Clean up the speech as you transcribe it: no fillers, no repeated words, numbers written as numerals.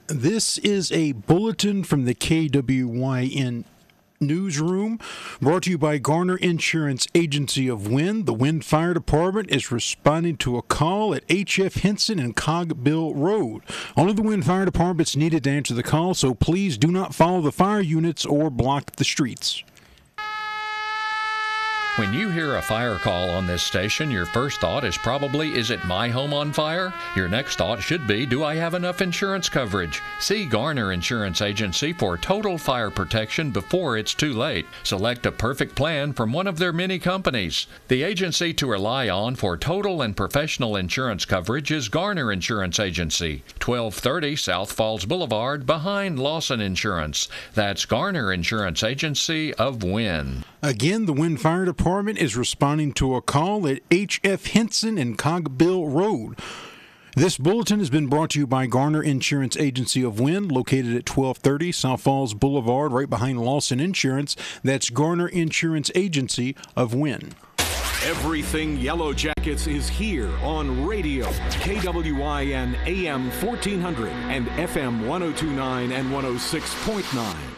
This is a bulletin from the KWYN newsroom, brought to you by Garner Insurance Agency of Wynn. The Wynn Fire Department is responding to a call at H.F. Henson and Cogbill Road. Only the Wynn Fire Department's needed to answer the call, so please do not follow the fire units or block the streets. When you hear a fire call on this station, your first thought is probably, is it my home on fire? Your next thought should be, do I have enough insurance coverage? See Garner Insurance Agency for total fire protection before it's too late. Select a perfect plan from one of their many companies. The agency to rely on for total and professional insurance coverage is Garner Insurance Agency, 1230 South Falls Boulevard, behind Lawson Insurance. That's Garner Insurance Agency of Wynn. Again, the Wynn Fire Department is responding to a call at H.F. Henson and Cogbill Road. This bulletin has been brought to you by Garner Insurance Agency of Wynn, located at 1230 South Falls Boulevard, right behind Lawson Insurance. That's Garner Insurance Agency of Wynn. Everything Yellow Jackets is here on radio. KWYN AM 1400 and FM 1029 and 106.9.